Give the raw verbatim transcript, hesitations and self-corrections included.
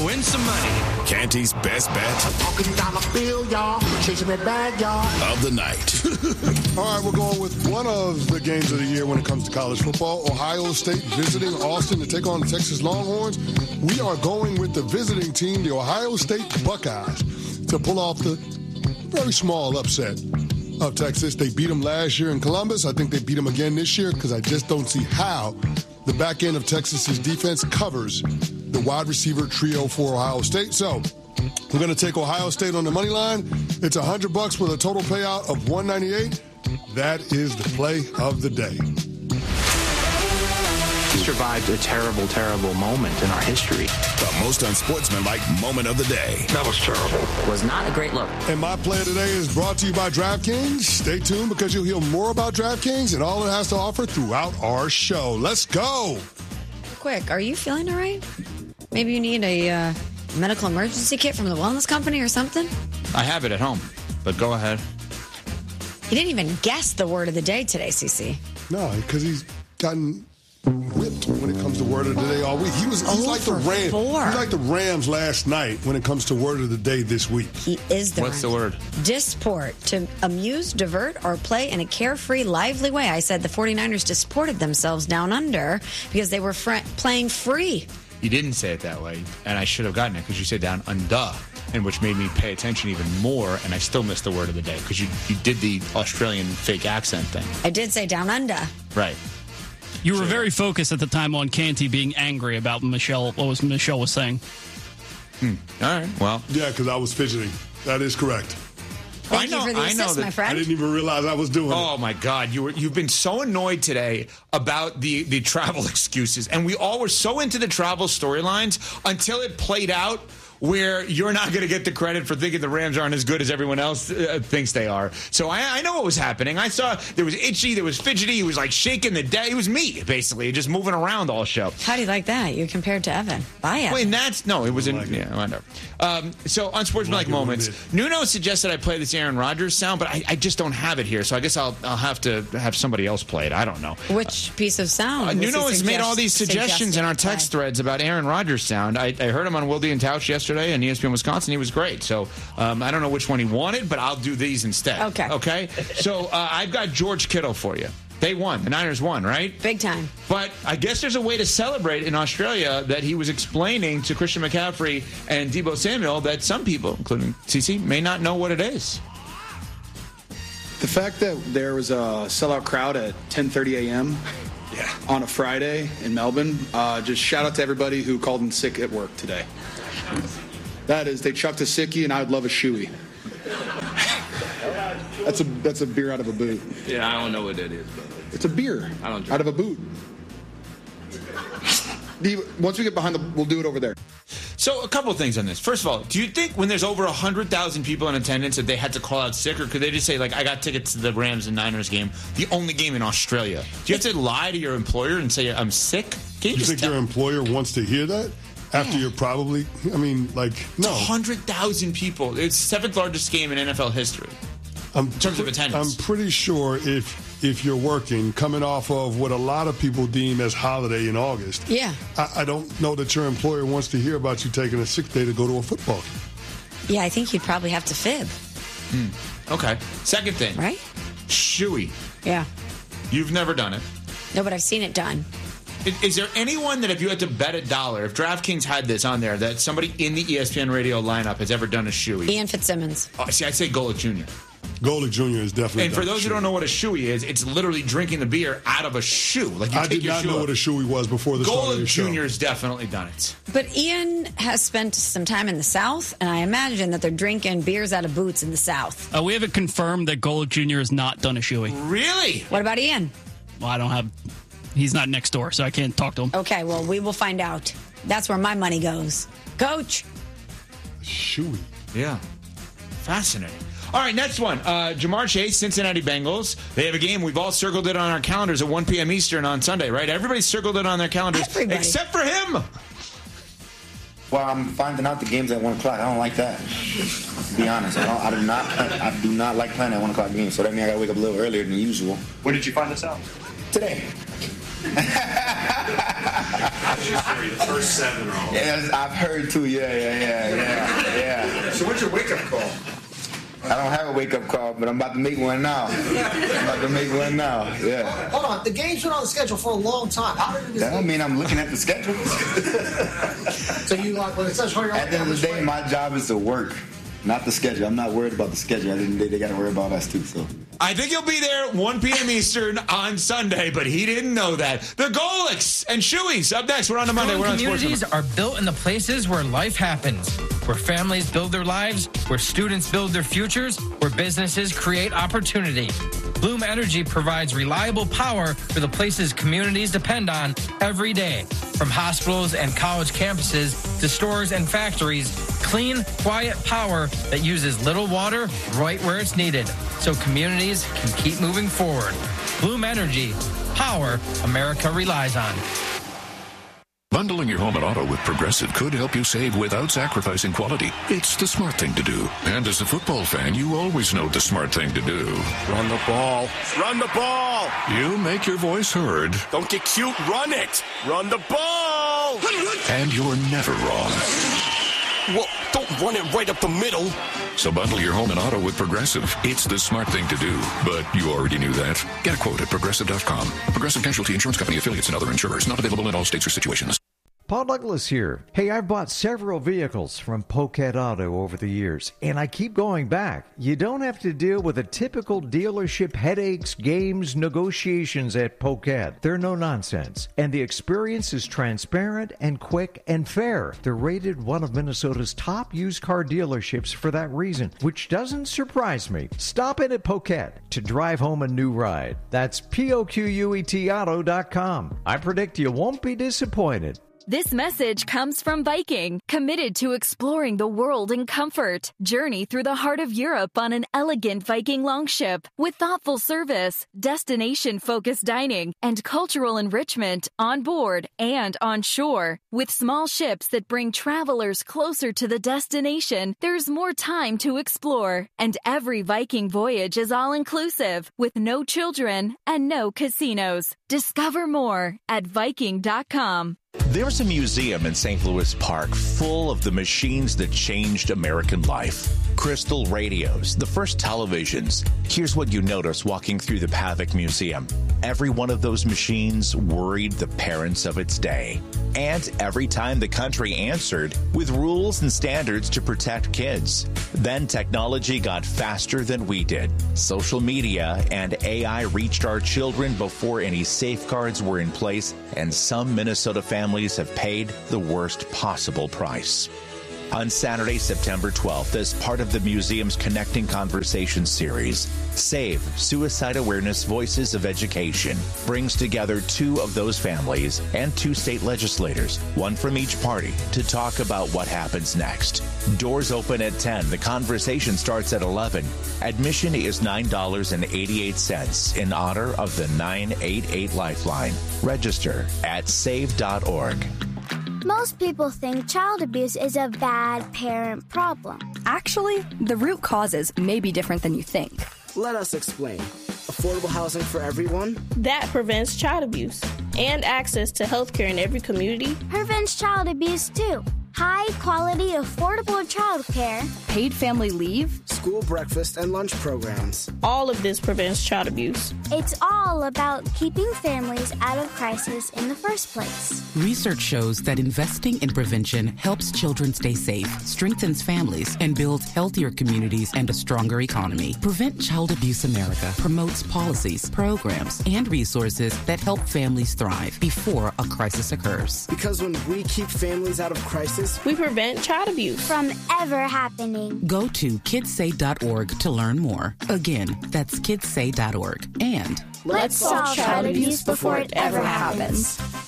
to win some money. Canty's best bet. Talking dollar bill, y'all. Chasing that bag, y'all. Of the night. All right, we're going with one of the games of the year when it comes to college football. Ohio State visiting Austin to take on the Texas Longhorns. We are going with the visiting team, the Ohio State Buckeyes, to pull off the very small upset of Texas. They beat them last year in Columbus. I think they beat them again this year because I just don't see how the back end of Texas's defense covers the wide receiver trio for Ohio State. So we're going to take Ohio State on the money line. It's one hundred bucks with a total payout of one ninety-eight. That is the play of the day. We survived a terrible, terrible moment in our history. The most unsportsmanlike moment of the day. That was terrible. It was not a great look. And my play of the day is brought to you by DraftKings. Stay tuned because you'll hear more about DraftKings and all it has to offer throughout our show. Let's go. Quick, are you feeling all right? Maybe you need a uh, medical emergency kit from the wellness company or something? I have it at home, but go ahead. You didn't even guess the word of the day today, C C. No, because he's gotten whipped when it comes to word of the day all week. He was he's oh, like the Rams. Four. He's like the Rams last night when it comes to word of the day this week. He is the What's Rams. the word? Disport. To amuse, divert, or play in a carefree, lively way. I said the 49ers disported themselves down under because they were fr- playing free. You didn't say it that way, and I should have gotten it because you said down under, and which made me pay attention even more, and I still missed the word of the day because you, you did the Australian fake accent thing. I did say down under. Right. You were very focused at the time on Canty being angry about Michelle, what was Michelle was saying. Hmm. All right, well. Yeah, because I was fidgeting. That is correct. Thank I know, you for the I assist, know that, my friend. I didn't even realize I was doing it. Oh, my God. You were, you've been so annoyed today about the, the travel excuses, and we all were so into the travel storylines until it played out where you're not going to get the credit for thinking the Rams aren't as good as everyone else uh, thinks they are. So I, I know what was happening. I saw there was itchy, there was fidgety, he was like shaking the day. It was me, basically, just moving around all show. How do you like that? You compared to Evan. Bye, Evan. Wait, that's no, it was in like it. yeah, whatever. Um, so unsportsmanlike like moments. Nuno suggested I play this Aaron Rodgers sound, but I, I just don't have it here. So I guess I'll I'll have to have somebody else play it. I don't know. Which piece of sound? Uh, was Nuno he has made suggest- all these suggestions in our text play? threads about Aaron Rodgers sound. I, I heard him on Wilde and Tausch yesterday on E S P N Wisconsin. He was great. So um, I don't know which one he wanted, but I'll do these instead. Okay. Okay. So uh, I've got George Kittle for you. They won. The Niners won, right? Big time. But I guess there's a way to celebrate in Australia that he was explaining to Christian McCaffrey and Deebo Samuel that some people, including C C, may not know what it is. The fact that there was a sellout crowd at ten thirty a.m. Yeah. on a Friday in Melbourne, uh, just shout out to everybody who called in sick at work today. That is, they chucked a sickie, and I would love a shoey. That's a that's a beer out of a boot. Yeah, I don't know what that is, but It's a beer I don't drink. out of a boot. The- Once we get behind the, we'll do it over there. So a couple of things on this. First of all, do you think when there's over one hundred thousand people in attendance that they had to call out sick, or could they just say, like, I got tickets to the Rams and Niners game, the only game in Australia? Do you have to lie to your employer and say, I'm sick? Can you, You just think tell your employer wants to hear that? After Yeah. you're probably, I mean, like, no. one hundred thousand people. It's the seventh largest game in N F L history. I'm, in terms of attendance. I'm pretty sure if if you're working, coming off of what a lot of people deem as holiday in August, Yeah. I, I don't know that your employer wants to hear about you taking a sick day to go to a football game. Yeah, I think you'd probably have to fib, Hmm. Okay. Second thing. right? Shoey. Yeah. You've never done it. No, but I've seen it done. Is, is there anyone that if you had to bet a dollar, if DraftKings had this on there, that somebody in the E S P N radio lineup has ever done a shoey? Ian Fitzsimmons. Oh, see, I'd say Golick Junior Golick Junior is definitely. And for done those who shoey. don't know what a shoey is, it's literally drinking the beer out of a shoe. Like you I take did your not shoe know off. what a shoey was before the start of the Golick show. Junior's definitely done it. But Ian has spent some time in the South, and I imagine that they're drinking beers out of boots in the South. Uh, we haven't confirmed that Golick Junior has not done a shoey. Really? What about Ian? Well, I don't have. He's not next door, so I can't talk to him. Okay, well, we will find out. That's where my money goes. Coach. Shoey. Yeah. Fascinating. All right, next one. Uh, Jamar Chase, Cincinnati Bengals. They have a game. We've all circled it on our calendars at one p.m. Eastern on Sunday, right? Everybody circled it on their calendars Everybody. except for him. Well, I'm finding out the game's at one o'clock. I don't like that. To be honest, I, don't, I do not. I do not like playing at one o'clock games. So that means I got to wake up a little earlier than usual. When did you find this out? Today. history, the first seven are all. Yeah, I've heard too. Yeah, yeah, yeah, yeah, yeah. So what's your wake-up call? I don't have a wake-up call, but I'm about to make one now. I'm about to make one now. Yeah. Hold on, the game's been on the schedule for a long time. How did it? That don't mean I'm looking at the schedule. So you like when it says hurry up? At the end of the day, my job is to work, not the schedule. I'm not worried about the schedule. At the end of the day, they got to worry about us too. So. I think he'll be there one p.m. Eastern on Sunday, but he didn't know that. The Golics and Shoeys up next. We're on the Monday. We're on Communities Sports are built in the places where life happens, where families build their lives, where students build their futures, where businesses create opportunity. Bloom Energy provides reliable power for the places communities depend on every day. From hospitals and college campuses to stores and factories, clean, quiet power that uses little water right where it's needed, so communities can keep moving forward. Bloom Energy, power America relies on. Bundling your home and auto with Progressive could help you save without sacrificing quality. It's the smart thing to do. And as a football fan, you always know the smart thing to do. Run the ball. Run the ball. You make your voice heard. Don't get cute. Run it. Run the ball. And you're never wrong. Well, don't run it right up the middle. So bundle your home and auto with Progressive. It's the smart thing to do. But you already knew that. Get a quote at Progressive dot com. Progressive Casualty Insurance Company affiliates and other insurers. Not available in all states or situations. Paul Douglas here. Hey, I've bought several vehicles from Poquet Auto over the years, and I keep going back. You don't have to deal with the typical dealership headaches, games, negotiations at Poquet. They're no nonsense, and the experience is transparent and quick and fair. They're rated one of Minnesota's top used car dealerships for that reason, which doesn't surprise me. Stop in at Poquet to drive home a new ride. That's P O Q U E T auto dot com. I predict you won't be disappointed. This message comes from Viking, committed to exploring the world in comfort. Journey through the heart of Europe on an elegant Viking longship with thoughtful service, destination-focused dining, and cultural enrichment on board and on shore. With small ships that bring travelers closer to the destination, there's more time to explore. And every Viking voyage is all-inclusive, with no children and no casinos. Discover more at Viking dot com. There's a museum in Saint Louis Park full of the machines that changed American life. Crystal radios, the first televisions. Here's what you notice walking through the Pavic Museum. Every one of those machines worried the parents of its day. And every time the country answered with rules and standards to protect kids. Then technology got faster than we did. Social media and A I reached our children before any safeguards were in place, and some Minnesota families have paid the worst possible price. On Saturday, September twelfth, as part of the museum's Connecting Conversations series, SAVE, Suicide Awareness Voices of Education, brings together two of those families and two state legislators, one from each party, to talk about what happens next. Doors open at ten. The conversation starts at eleven. Admission is nine dollars and eighty-eight cents in honor of the nine eight eight Lifeline. Register at save dot org. Most people think child abuse is a bad parent problem. Actually, the root causes may be different than you think. Let us explain. Affordable housing for everyone? That prevents child abuse. And access to health care in every community. Prevents child abuse, too. High quality, affordable child care. Paid family leave. School breakfast and lunch programs. All of this prevents child abuse. It's all about keeping families out of crisis in the first place. Research shows that investing in prevention helps children stay safe, strengthens families, and builds healthier communities and a stronger economy. Prevent Child Abuse America promotes policies, programs, and resources that help families thrive before a crisis occurs. Because when we keep families out of crisis, we prevent child abuse from ever happening. Go to kids say dot org to learn more. Again, that's kids say dot org. And let's solve child abuse before it ever happens.